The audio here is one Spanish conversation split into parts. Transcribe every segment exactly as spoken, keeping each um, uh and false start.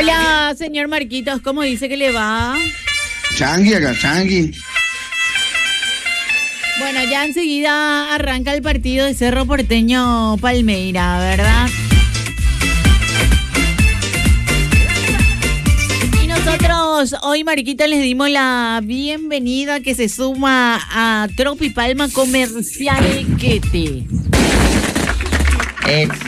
Hola, señor Marquitos, ¿cómo dice que le va? Changui acá, Changui. Bueno, ya enseguida arranca el partido de Cerro Porteño Palmeira, ¿verdad? Y nosotros hoy, Marquito, les dimos la bienvenida que se suma a Tropi Palma Comercial Quete. Eso.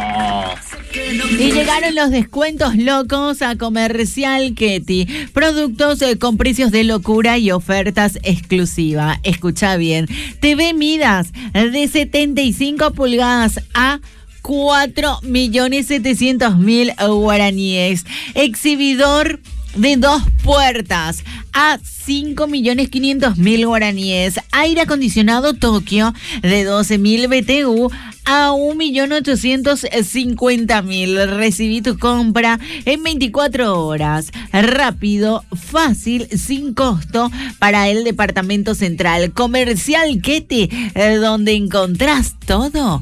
Y llegaron los descuentos locos a Comercial Quete. Productos eh, con precios de locura y ofertas exclusivas. Escucha bien. T V Midas de setenta y cinco pulgadas a cuatro millones setecientos mil guaraníes. Exhibidor de dos puertas a cinco millones quinientos mil guaraníes. Aire acondicionado Tokio de doce mil B T U a un millón ochocientos cincuenta mil. Recibí tu compra en veinticuatro horas. Rápido, fácil, sin costo para el departamento central. Comercial Quete, eh, donde encontrás todo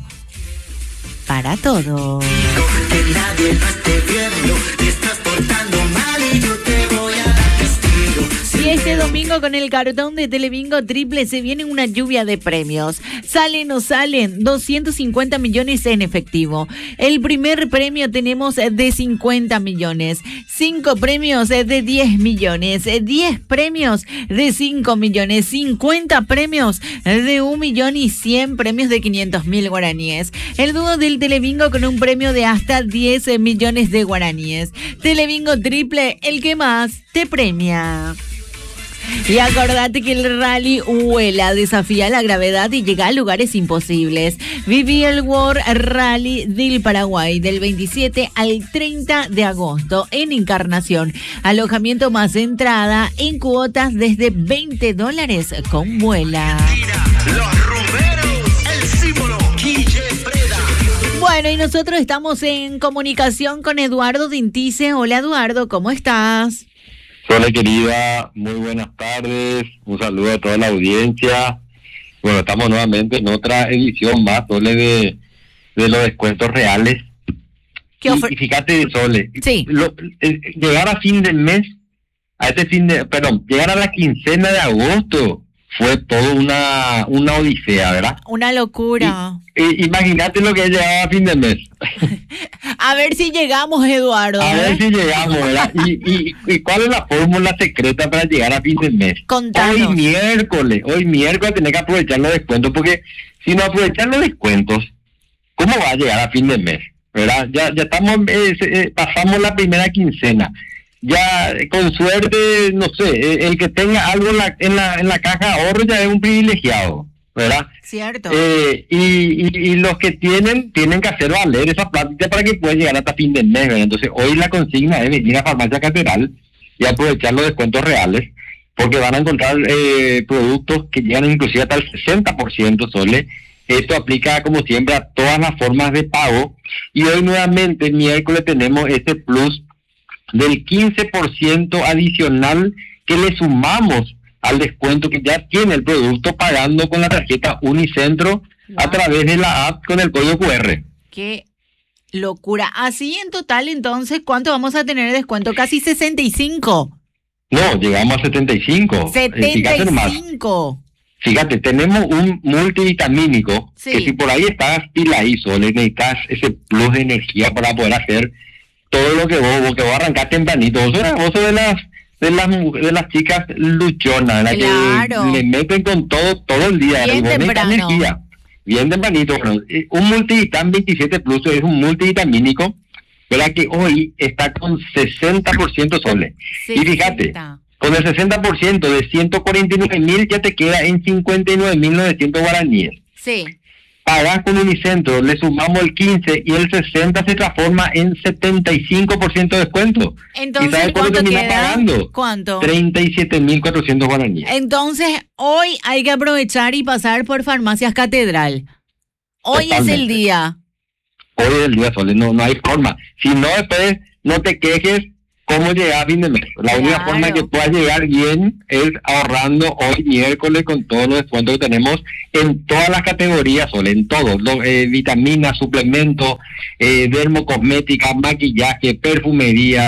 para todo. Que nadie más esté viendo, te estás portando mal y yo te voy a dar castigo. Y este domingo con el cartón de Telebingo Triple se viene una lluvia de premios. Salen o salen doscientos cincuenta millones en efectivo. El primer premio tenemos de cincuenta millones. Cinco premios de diez millones. diez premios de cinco millones. cincuenta premios de un millón y cien premios de quinientos mil guaraníes. El dúo del Telebingo con un premio de hasta diez millones de guaraníes. Telebingo Triple, el que más te premia. Y acordate que el rally vuela, desafía la gravedad y llega a lugares imposibles. Viví el World Rally del Paraguay del veintisiete al treinta de agosto en Encarnación. Alojamiento más entrada en cuotas desde veinte dólares con vuela. Los rumberos, el símbolo, Guille Preda. Bueno, y nosotros estamos en comunicación con Eduardo Dintice. Hola, Eduardo, ¿cómo estás? Hola querida, muy buenas tardes, un saludo a toda la audiencia. Bueno, estamos nuevamente en otra edición más, Sole, de, de los descuentos reales. ¿Qué y, ofer- y fíjate, Sole, Sí. lo, eh, llegar a fin del mes, a este fin de, perdón, llegar a la quincena de agosto fue todo una, una odisea, ¿verdad? Una locura. Y, y, imagínate lo que es llegar a fin de mes. A ver si llegamos, Eduardo. A ¿eh? ver si llegamos, ¿verdad? Y, y, y cuál es la fórmula secreta para llegar a fin de mes. Contanos. Hoy miércoles, hoy miércoles tenés que aprovechar los descuentos, porque si no aprovechar los descuentos, ¿cómo va a llegar a fin de mes? ¿Verdad? Ya, ya estamos, eh, eh, pasamos la primera quincena. Ya, eh, con suerte, no sé, eh, el que tenga algo en la, en la, en la caja de ahorro ya es un privilegiado, ¿verdad? Cierto. Eh, y, y, y los que tienen, tienen que hacer valer esa plata para que puedan llegar hasta fin de mes, ¿verdad? Entonces, hoy la consigna es venir a Farmacia Catedral y aprovechar los descuentos reales, porque van a encontrar eh, productos que llegan inclusive hasta el sesenta por ciento, Sole. Esto aplica, como siempre, a todas las formas de pago. Y hoy nuevamente, el miércoles, tenemos este plus del quince por ciento adicional que le sumamos al descuento que ya tiene el producto pagando con la tarjeta Unicentro a través de la app con el código cu erre. Qué locura. Así en total, entonces, ¿cuánto vamos a tener de descuento? Casi sesenta y cinco. No, llegamos a setenta y cinco. Eh, fíjate nomás. setenta y cinco. Fíjate, tenemos un multivitamínico Sí. que si por ahí estás y la hizo, le necesitas ese plus de energía para poder hacer todo lo que vos, vos que vos arrancás tempranito. Vos sos, vos sos de las de las de las chicas luchonas, las Claro. que le meten con todo todo el día. Bien y vos necesitas temprano. energía. Bien tempranito. Bueno, eh, un multivitam veintisiete plus es un multivitamínico, ¿verdad? Que hoy está con sesenta por ciento, Sole. Y fíjate, sesenta. con el sesenta por ciento de ciento cuarenta y nueve mil ya te queda en cincuenta y nueve mil novecientos guaraníes. Sí. Pagás con Unicentro, le sumamos el quince y el sesenta se transforma en setenta y cinco por ciento de descuento. Entonces, ¿Y sabes cuánto ¿cuánto termina queda? pagando? ¿Cuánto? treinta y siete mil cuatrocientos guaraníes. Entonces, hoy hay que aprovechar y pasar por Farmacias Catedral. Hoy es el Totalmente. día. Hoy es el día, Sole, no, no hay forma. Si no, después no te quejes cómo llegar a fin de mes. La única Claro. forma que puedas llegar bien es ahorrando hoy miércoles con todos los descuentos que tenemos en todas las categorías, Sole, en todos, los, eh, vitaminas, suplementos, eh, dermocosmética, maquillaje, perfumería,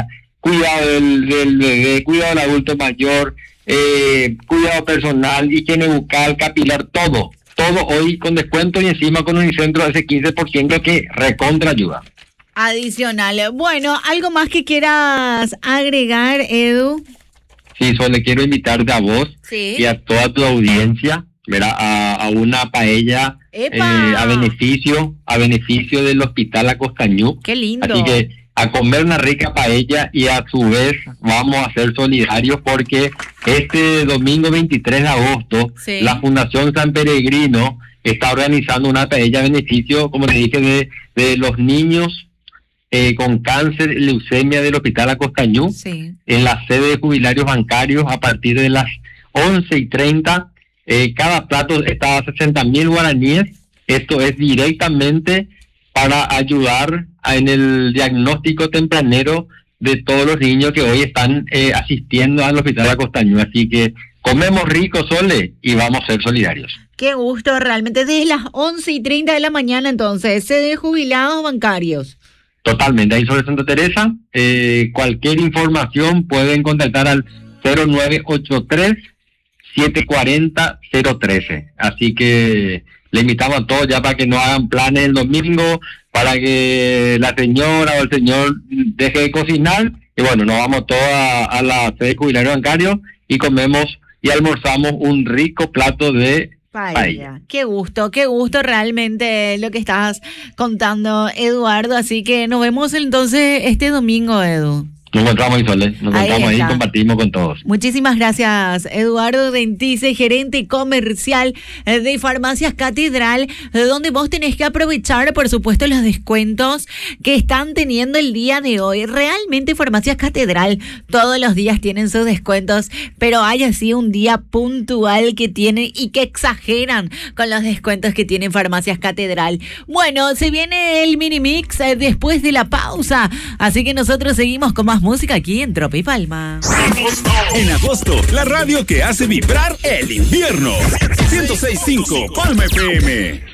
cuidado del, del bebé, cuidado del adulto mayor, eh, cuidado personal, higiene bucal, capilar, todo. Todo hoy con descuento y encima con un centro de ese quince por ciento que recontra ayuda. Adicional. Bueno, ¿algo más que quieras agregar, Edu? Sí, solo quiero invitarte a vos Sí. y a toda tu audiencia, ¿verdad? A, a una paella eh, ¡Epa! a beneficio, a beneficio del Hospital Acostañú. Qué lindo. Así que a comer una rica paella y a su vez vamos a ser solidarios porque este domingo veintitrés de agosto Sí. la Fundación San Peregrino está organizando una paella a beneficio, como te dije, de, de los niños eh, con cáncer y leucemia del Hospital Acostañú Sí. en la sede de jubilarios bancarios a partir de las once y treinta. Eh, cada plato está a sesenta mil guaraníes. Esto es directamente para ayudar a, en el diagnóstico tempranero de todos los niños que hoy están eh, asistiendo al Hospital Acostañú. Así que comemos rico, Sole, y vamos a ser solidarios. Qué gusto, realmente. Desde las once y treinta de la mañana, entonces, sede de jubilados bancarios. Totalmente, ahí sobre Santa Teresa. Eh, cualquier información pueden contactar al cero nueve ocho tres, siete cuatro cero, cero uno tres. Así que le invitamos a todos ya para que no hagan planes el domingo, para que la señora o el señor deje de cocinar. Y bueno, nos vamos todos a, a la sede de jubilario bancario y comemos y almorzamos un rico plato de Paella. paella. Qué gusto, qué gusto realmente lo que estás contando, Eduardo. Así que nos vemos entonces este domingo, Edu. Nos encontramos ahí, Sole. Nos Ahí encontramos ahí y está. compartimos con todos. Muchísimas gracias, Eduardo Dentice, gerente comercial eh, de Farmacias Catedral, eh, donde vos tenés que aprovechar, por supuesto, los descuentos que están teniendo el día de hoy. Realmente Farmacias Catedral todos los días tienen sus descuentos, pero hay así un día puntual que tienen y que exageran con los descuentos que tienen Farmacias Catedral. Bueno, se viene el mini mix eh, después de la pausa, así que nosotros seguimos con más música aquí en Tropi Palma. En agosto, la radio que hace vibrar el invierno. ciento seis punto cinco Palma F M.